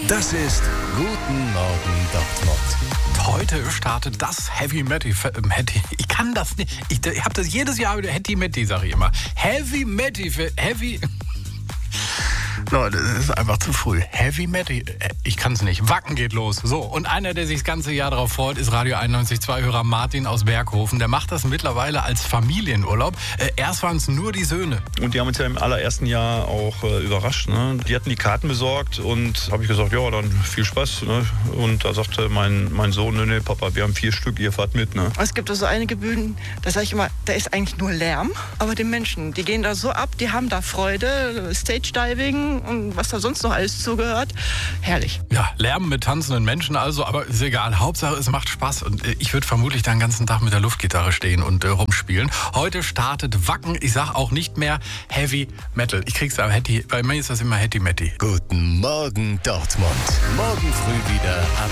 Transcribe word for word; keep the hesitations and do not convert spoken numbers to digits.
Das ist Guten Morgen Dortmund. Heute startet das Heavy Metal. Heavy, ich kann das nicht. Ich, ich habe das jedes Jahr wieder Heavy Metal, sage ich immer. Heavy Metal. Heavy. Leute, das ist einfach zu früh. Heavy Metal, ich kann es nicht. Wacken geht los. So, und einer, der sich das ganze Jahr darauf freut, ist Radio einundneunzig Komma zwei-Hörer Martin aus Berghofen. Der macht das mittlerweile als Familienurlaub. Äh, erst waren es nur die Söhne. Und die haben uns ja im allerersten Jahr auch äh, überrascht. Ne? Die hatten die Karten besorgt und habe ich gesagt, ja, dann viel Spaß. Ne? Und da sagte mein, mein Sohn, nee, nee, Papa, wir haben vier Stück, ihr fahrt mit. Ne? Es gibt also einige Bühnen, da sage ich immer, da ist eigentlich nur Lärm. Aber die Menschen, die gehen da so ab, die haben da Freude, Stage-Diving und was da sonst noch alles zugehört. Herrlich. Ja, Lärm mit tanzenden Menschen also, aber ist egal. Hauptsache, es macht Spaß. Und äh, ich würde vermutlich den ganzen Tag mit der Luftgitarre stehen und äh, rumspielen. Heute startet Wacken. Ich sage auch nicht mehr Heavy Metal. Ich krieg's aber Heavy. Bei mir ist das immer Heavy Metal. Guten Morgen Dortmund. Morgen früh wieder ab